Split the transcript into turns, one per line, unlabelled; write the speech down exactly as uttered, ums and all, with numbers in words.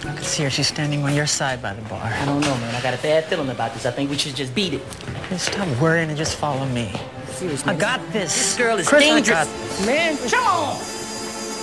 I can see her. She's standing on your side by the bar.
I don't know, man. I got a bad feeling about this. I think we should just beat it.
Hey, stop worrying and just follow me.
Seriously,
I got this.
This girl is
Chris,
dangerous.
I got this.
Man, come on.